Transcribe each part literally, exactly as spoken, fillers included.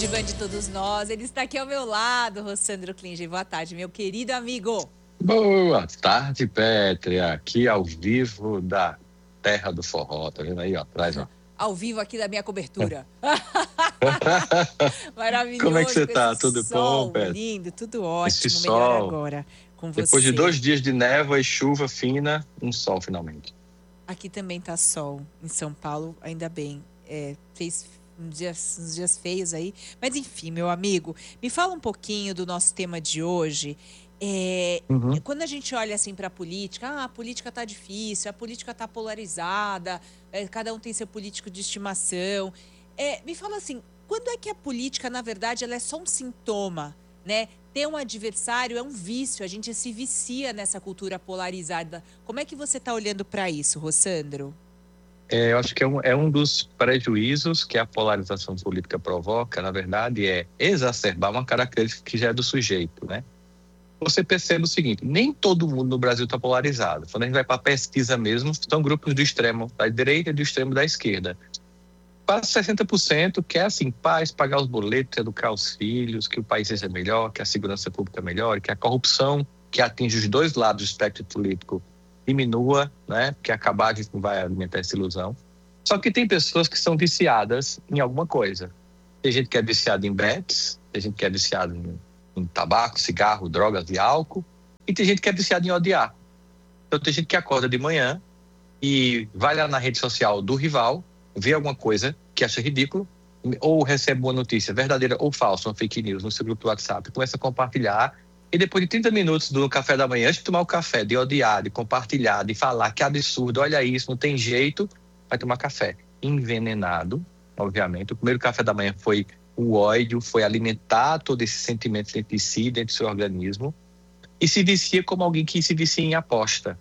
divã de todos nós. Ele está aqui ao meu lado, Rossandro Klinger. Boa tarde, meu querido amigo. Boa tarde, Pétria. Aqui ao vivo da Terra do Forró. Tá vendo aí, ó? Atrás, ó. Ao vivo aqui da minha cobertura. Maravilhoso. Como é que você tá? Tudo sol bom, Pétria? lindo, tudo ótimo. Esse Melhor sol. agora com você. Depois de dois dias de névoa e chuva fina, um sol finalmente. Aqui também tá sol, em São Paulo, ainda bem. É, fez uns dias, uns dias feios aí. Mas enfim, meu amigo, me fala um pouquinho do nosso tema de hoje. É, Uhum. Quando a gente olha assim para a política, ah, a política tá difícil, a política tá polarizada, é, cada um tem seu político de estimação. É, me fala assim, quando é que a política, na verdade, ela é só um sintoma, né? Ter um adversário é um vício, a gente se vicia nessa cultura polarizada. Como é que você está olhando para isso, Rossandro? É, eu acho que é um, é um dos prejuízos que a polarização política provoca, na verdade, é exacerbar uma característica que já é do sujeito, né? Você percebe o seguinte, nem todo mundo no Brasil está polarizado. Quando a gente vai para a pesquisa mesmo, são grupos do extremo da direita e do extremo da esquerda. Quase sessenta por cento quer, assim, paz, pagar os boletos, educar os filhos, que o país seja melhor, que a segurança pública melhore, que a corrupção que atinge os dois lados do espectro político diminua, né? Que acabar, a gente não vai alimentar essa ilusão. Só que tem pessoas que são viciadas em alguma coisa. Tem gente que é viciada em bets, tem gente que é viciada em, em tabaco, cigarro, drogas e álcool, e tem gente que é viciada em odiar. Então tem gente que acorda de manhã e vai lá na rede social do rival, vê alguma coisa que acha ridículo, ou recebe uma notícia verdadeira ou falsa, uma fake news no seu grupo do WhatsApp, começa a compartilhar, e depois de trinta minutos do café da manhã, antes de tomar o café, de odiar, de compartilhar, de falar que absurdo, olha isso, não tem jeito, vai tomar café envenenado, obviamente. O primeiro café da manhã foi o ódio, foi alimentar todo esse sentimento dentro de si, dentro do seu organismo, e se vicia como alguém que se vicia em aposta.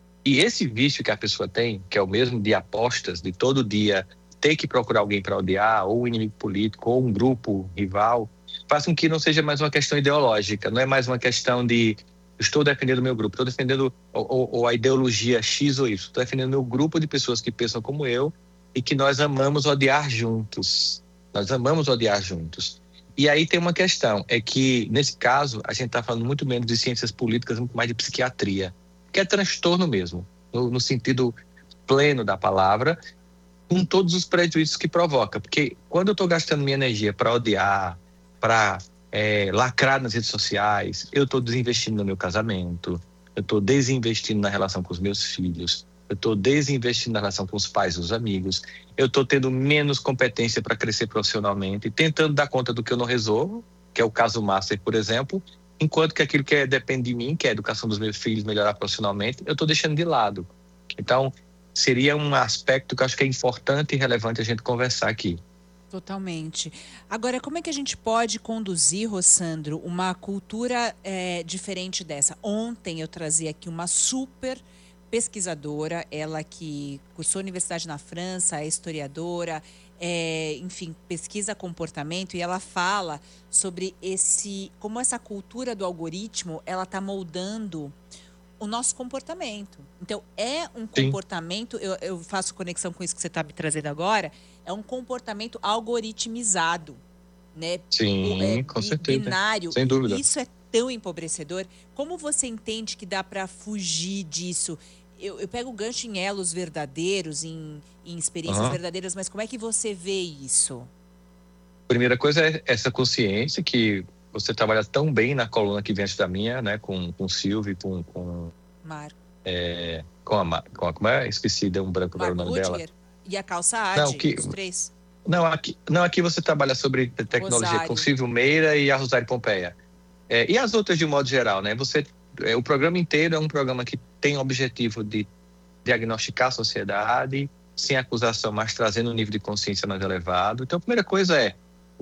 E esse vício que a pessoa tem, que é o mesmo de apostas, de todo dia ter que procurar alguém para odiar, ou um inimigo político, ou um grupo rival, faz com que não seja mais uma questão ideológica, não é mais uma questão de estou defendendo o meu grupo, estou defendendo ou, ou, ou a ideologia X ou Y, estou defendendo o meu grupo de pessoas que pensam como eu e que nós amamos odiar juntos. Nós amamos odiar juntos. E aí tem uma questão, é que nesse caso a gente está falando muito menos de ciências políticas, muito mais de psiquiatria, que é transtorno mesmo, no, no sentido pleno da palavra, com todos os prejuízos que provoca. Porque quando eu estou gastando minha energia para odiar, para é, lacrar nas redes sociais, eu estou desinvestindo no meu casamento, eu estou desinvestindo na relação com os meus filhos, eu estou desinvestindo na relação com os pais e os amigos, eu estou tendo menos competência para crescer profissionalmente, tentando dar conta do que eu não resolvo, que é o caso Master, por exemplo, enquanto que aquilo que é, depende de mim, que é a educação dos meus filhos, melhorar profissionalmente, eu estou deixando de lado. Então, seria um aspecto que eu acho que é importante e relevante a gente conversar aqui. Totalmente. Agora, como é que a gente pode conduzir, Rossandro, uma cultura é, diferente dessa? Ontem eu trazia aqui uma super pesquisadora, ela que cursou universidade na França, é historiadora, é, enfim, pesquisa comportamento, e ela fala sobre esse, como essa cultura do algoritmo, ela está moldando o nosso comportamento. Então, é um Sim. comportamento, eu, eu faço conexão com isso que você está me trazendo agora, é um comportamento algoritmizado, né? Sim, é, com certeza. Binário. Sem dúvida. E isso é tão empobrecedor. Como você entende que dá para fugir disso? Eu, eu pego o gancho em elos verdadeiros, em, em experiências Uhum. verdadeiras, mas como é que você vê isso? Primeira coisa é essa consciência que você trabalha tão bem na coluna que vem antes da minha, né, com, com o Silvio e com, com, Marco. é, com a, com a, como é? Esqueci, deu um branco para o nome Rutger. dela. E a calça A D, Não, que- os três. Não aqui, não, aqui você trabalha sobre tecnologia Rosário. com o Silvio Meira e a Rosário Pompeia. É, e as outras de um modo geral, né? Você, é, o programa inteiro é um programa que tem o objetivo de diagnosticar a sociedade, sem acusação, mas trazendo um nível de consciência mais elevado. Então, a primeira coisa é,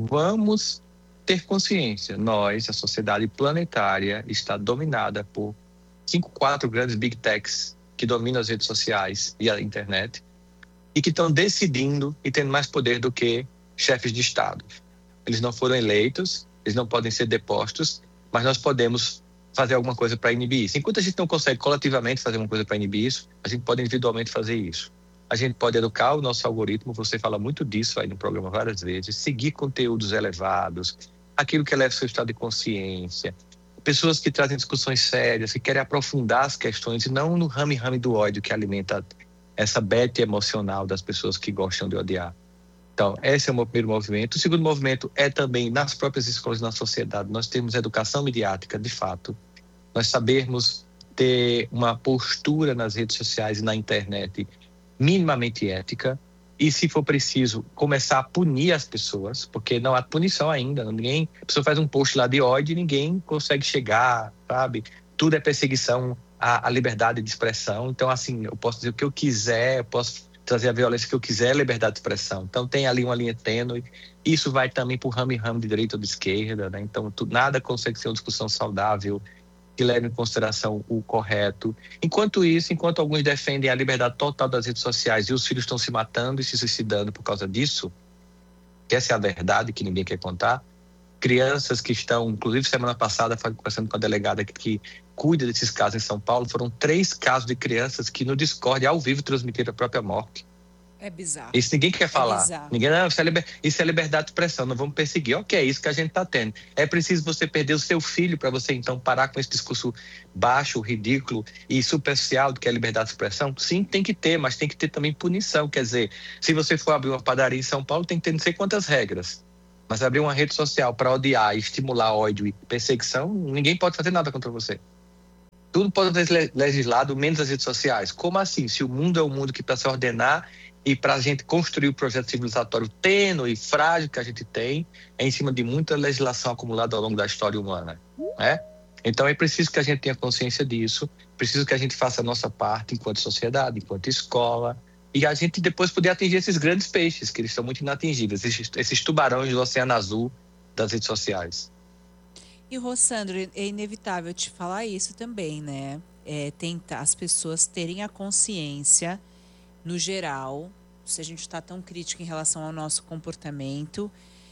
vamos ter consciência. Nós, a sociedade planetária, está dominada por cinco, quatro grandes big techs que dominam as redes sociais e a internet e que estão decidindo e tendo mais poder do que chefes de Estado. Eles não foram eleitos, eles não podem ser depostos, mas nós podemos fazer alguma coisa para inibir isso. Enquanto a gente não consegue coletivamente fazer uma coisa para inibir isso, a gente pode individualmente fazer isso. A gente pode educar o nosso algoritmo, você fala muito disso aí no programa várias vezes, seguir conteúdos elevados, aquilo que eleva o seu estado de consciência, pessoas que trazem discussões sérias, que querem aprofundar as questões e não no rame-rame do ódio que alimenta essa beta emocional das pessoas que gostam de odiar. Então, esse é o meu primeiro movimento. O segundo movimento é também nas próprias escolas, na sociedade. Nós temos educação midiática, de fato. Nós sabermos ter uma postura nas redes sociais e na internet minimamente ética, e se for preciso começar a punir as pessoas, porque não há punição ainda, ninguém, a pessoa faz um post lá de ódio e ninguém consegue chegar, sabe? Tudo é perseguição à, à liberdade de expressão. Então, assim, eu posso dizer o que eu quiser, eu posso trazer a violência que eu quiser, liberdade de expressão. Então tem ali uma linha tênue, isso vai também para o ramo-ramo de direita ou de esquerda, né? Então tu, nada consegue ser uma discussão saudável que leve em consideração o correto. Enquanto isso, enquanto alguns defendem a liberdade total das redes sociais e os filhos estão se matando e se suicidando por causa disso, que essa é a verdade que ninguém quer contar, crianças que estão, inclusive semana passada, conversando com a delegada que, que cuida desses casos em São Paulo, foram três casos de crianças que no Discord, ao vivo, transmitiram a própria morte. É bizarro. Isso ninguém quer falar. É ninguém, não, isso, é liber, isso é liberdade de expressão, não vamos perseguir. Ok, é isso que a gente está tendo. É preciso você perder o seu filho para você, então, parar com esse discurso baixo, ridículo e superficial do que é liberdade de expressão? Sim, tem que ter, mas tem que ter também punição. Quer dizer, se você for abrir uma padaria em São Paulo, tem que ter não sei quantas regras. Mas abrir uma rede social para odiar, estimular ódio e perseguição, ninguém pode fazer nada contra você. Tudo pode ser legislado, menos as redes sociais. Como assim? Se o mundo é um mundo que para se ordenar e para a gente construir o projeto civilizatório tênue e frágil que a gente tem, é em cima de muita legislação acumulada ao longo da história humana, né? Então é preciso que a gente tenha consciência disso, preciso que a gente faça a nossa parte enquanto sociedade, enquanto escola, e a gente depois poder atingir esses grandes peixes, que eles estão muito inatingíveis, esses, esses tubarões do Oceano Azul das redes sociais. E, Rossandro, é inevitável te falar isso também, né? É tentar as pessoas terem a consciência, no geral, se a gente está tão crítico em relação ao nosso comportamento,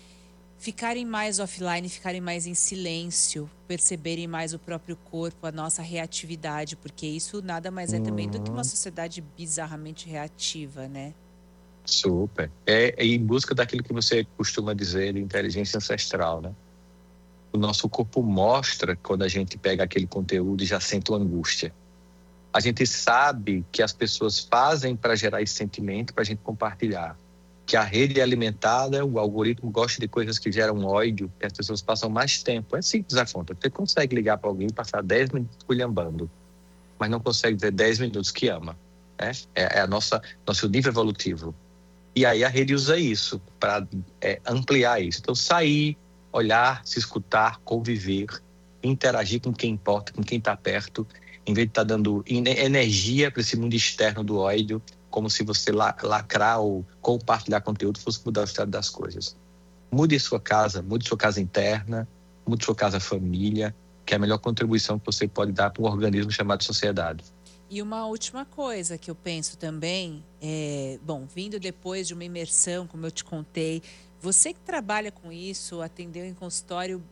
ficarem mais offline, ficarem mais em silêncio, perceberem mais o próprio corpo, a nossa reatividade, porque isso nada mais é também do que uma sociedade bizarramente reativa, né? Super. É, é em busca daquilo que você costuma dizer de inteligência ancestral, né? O nosso corpo mostra quando a gente pega aquele conteúdo e já sente uma angústia. A gente sabe que as pessoas fazem para gerar esse sentimento, para a gente compartilhar. Que a rede é alimentada, o algoritmo gosta de coisas que geram ódio, que as pessoas passam mais tempo. É simples a conta. Você consegue ligar para alguém e passar dez minutos culhambando, mas não consegue dizer dez minutos que ama. Né? É, é a nossa, nosso nível evolutivo. E aí a rede usa isso para é, ampliar isso. Então, sair, olhar, se escutar, conviver, interagir com quem importa, com quem está perto, em vez de estar tá dando energia para esse mundo externo do ódio, como se você lacrar ou compartilhar conteúdo fosse mudar o estado das coisas. Mude sua casa, mude sua casa interna, mude sua casa família, que é a melhor contribuição que você pode dar para um organismo chamado sociedade. E uma última coisa que eu penso também, é, bom, vindo depois de uma imersão, como eu te contei, você que trabalha com isso, atendeu em consultório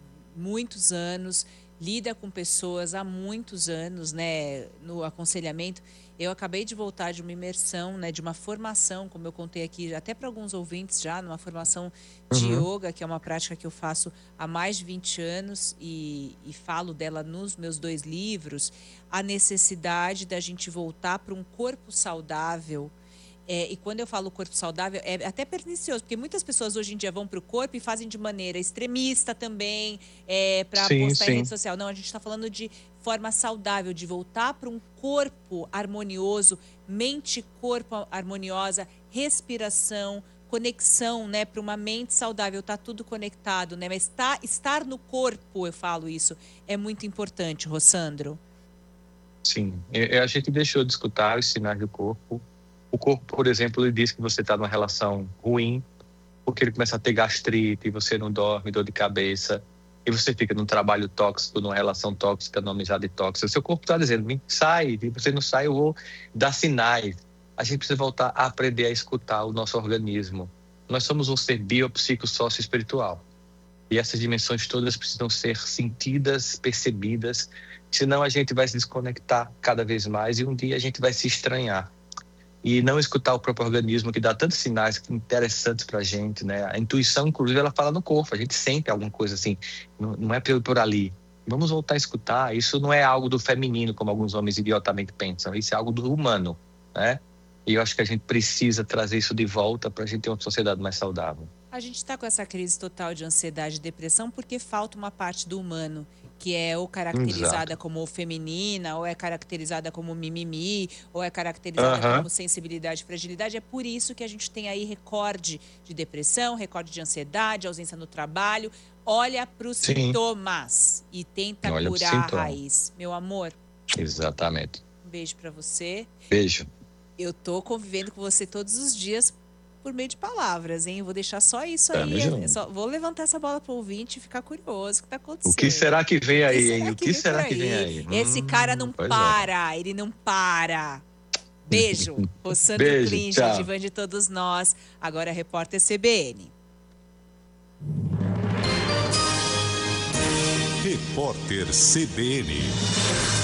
muitos anos, lida com pessoas há muitos anos, né, no aconselhamento. Eu acabei de voltar de uma imersão, né, de uma formação, como eu contei aqui, até para alguns ouvintes já, numa formação de Uhum. yoga, que é uma prática que eu faço há mais de vinte anos e, e falo dela nos meus dois livros, a necessidade da gente voltar para um corpo saudável. É, e quando eu falo corpo saudável, é até pernicioso, porque muitas pessoas hoje em dia vão para o corpo e fazem de maneira extremista também, é, para postar sim. em rede social. Não, a gente está falando de forma saudável, de voltar para um corpo harmonioso, mente-corpo harmoniosa, respiração, conexão, né, para uma mente saudável. Está tudo conectado, né? Mas tá, estar no corpo, eu falo isso, é muito importante, Rossandro. Sim, e, a gente deixou de escutar os sinais do corpo. O corpo, por exemplo, ele diz que você está numa relação ruim, porque ele começa a ter gastrite, você não dorme, dor de cabeça, e você fica num trabalho tóxico, numa relação tóxica, numa amizade tóxica. O seu corpo está dizendo, sai, e você não sai, eu vou dar sinais. A gente precisa voltar a aprender a escutar o nosso organismo. Nós somos um ser biopsico sócio espiritual. E essas dimensões todas precisam ser sentidas, percebidas, senão a gente vai se desconectar cada vez mais e um dia a gente vai se estranhar. e não escutar o próprio organismo, que dá tantos sinais interessantes pra gente, né? A intuição, inclusive, ela fala no corpo, a gente sente alguma coisa assim, não, não é pra eu ir por ali. Vamos voltar a escutar, isso não é algo do feminino, como alguns homens idiotamente pensam, isso é algo do humano, né? E eu acho que a gente precisa trazer isso de volta pra gente ter uma sociedade mais saudável. A gente está com essa crise total de ansiedade e depressão porque falta uma parte do humano, que é ou caracterizada Exato. como feminina, ou é caracterizada como mimimi, ou é caracterizada Aham. como sensibilidade e fragilidade. É por isso que a gente tem aí recorde de depressão, recorde de ansiedade, ausência no trabalho. Olha para os Sim. sintomas e tenta Olha pro curar a sintoma. raiz. Meu amor, Exatamente. um beijo para você. Beijo. Eu tô convivendo com você todos os dias por meio de palavras, hein? Eu vou deixar só isso Tamo aí. junto. é só- vou levantar essa bola pro ouvinte e ficar curioso o que tá O acontecendo. que será que vem O que aí, será hein? O que que vem será por que vem aí? aí? Esse cara não Hum, pois é. para, ele não para. Beijo. Rossandro Beijo, Klinge, tchau. divã de todos nós. Agora repórter C B N. Repórter C B N.